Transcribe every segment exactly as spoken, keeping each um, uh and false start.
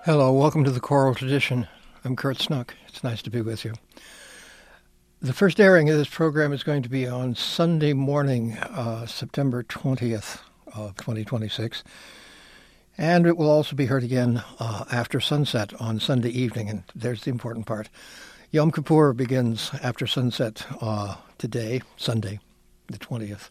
Hello, welcome to the Choral Tradition. I'm Kurt Snook. It's nice to be with you. The first airing of this program is going to be on Sunday morning, uh, September twentieth of twenty twenty-six. And it will also be heard again uh, after sunset on Sunday evening. And there's the important part. Yom Kippur begins after sunset uh, today, Sunday, the twentieth.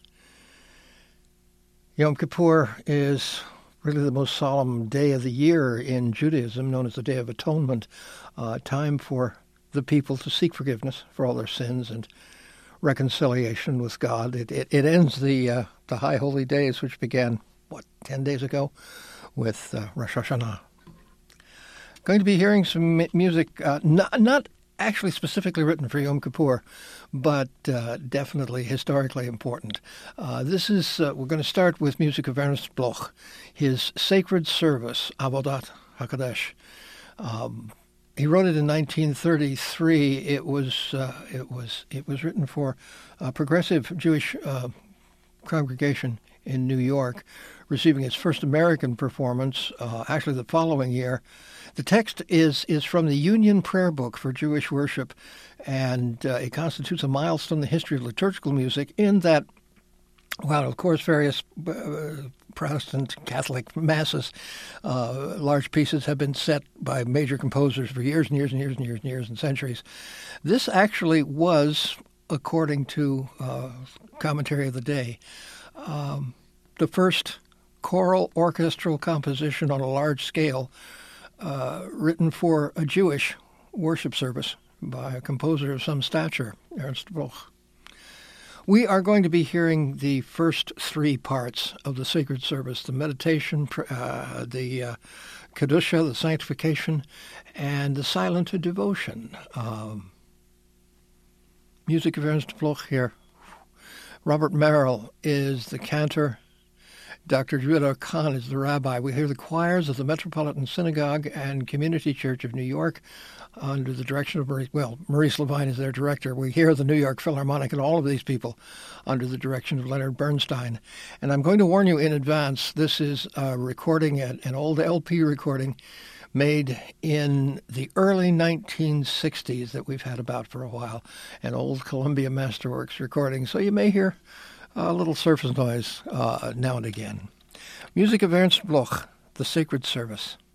Yom Kippur is really the most solemn day of the year in Judaism, known as the Day of Atonement, uh, time for the people to seek forgiveness for all their sins and reconciliation with God. It, it, it ends the uh, the High Holy Days, which began, what, ten days ago, with uh, Rosh Hashanah. Going to be hearing some m- music, uh, not, not actually specifically written for Yom Kippur, but uh, definitely historically important. Uh, this is, uh, we're going to start with music of Ernst Bloch, his Sacred Service, Avodat HaKadosh. Um, he wrote it in nineteen thirty-three. It was, uh, it was, it was written for a progressive Jewish uh, congregation in New York, receiving its first American performance uh, actually the following year. The text is is from the Union Prayer Book for Jewish Worship, and uh, it constitutes a milestone in the history of liturgical music in that, while, of course, various uh, Protestant Catholic masses, uh, large pieces have been set by major composers for years and years and years and years and years and centuries. This actually was, according to uh, commentary of the day, um, the first choral orchestral composition on a large scale uh, written for a Jewish worship service by a composer of some stature, Ernst Bloch. We are going to be hearing the first three parts of the sacred service, the meditation, uh, the uh, Kedusha, the sanctification, and the silent devotion. Um, music of Ernst Bloch here. Robert Merrill is the cantor. Doctor Judah Khan is the rabbi. We hear the choirs of the Metropolitan Synagogue and Community Church of New York under the direction of Maurice, well, Maurice Levine is their director. We hear the New York Philharmonic and all of these people under the direction of Leonard Bernstein. And I'm going to warn you in advance, this is a recording, an old L P recording made in the early nineteen sixties that we've had about for a while, an old Columbia Masterworks recording. So you may hear a little surface noise uh, now and again. Music of Ernst Bloch, The Sacred Service.